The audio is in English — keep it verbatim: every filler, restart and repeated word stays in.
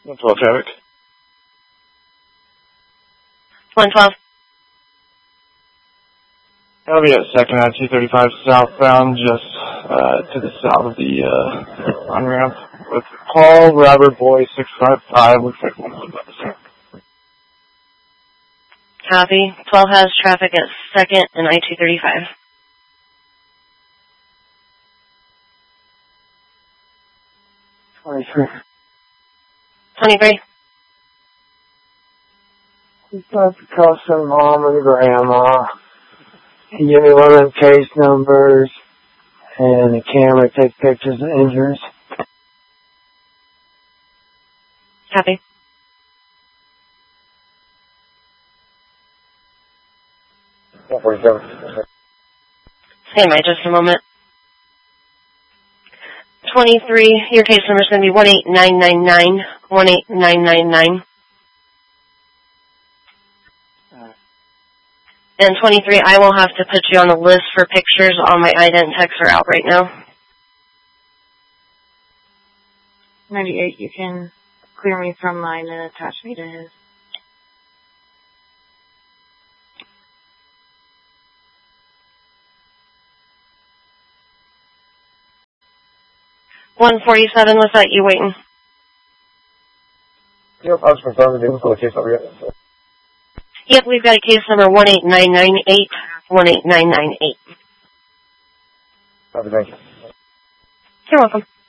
one twelve traffic. one twelve. I'll be at second at two thirty-five southbound, just uh, to the south of the uh, on-ramp with Paul Robert Boy six five five. Looks like one about the same. Copy. twelve has traffic at second and I two thirty-five. twenty-three. twenty-three. Just have to call some mom and grandma. And give me one of them case numbers and a camera to take pictures of injuries. Copy. one forty-seven. Stand by just a moment. twenty-three, your case number is going to be one eight nine nine nine, one eight nine nine nine. And twenty-three, I will have to put you on the list for pictures. All my ident texts are out right now. ninety-eight, you can clear me from mine and attach me to his. one forty-seven, was that you waiting? Yep, I was confirming the info case over here. Yep, we've got a case number one eight nine nine eight, one eight nine nine eight. Thank you. You're welcome.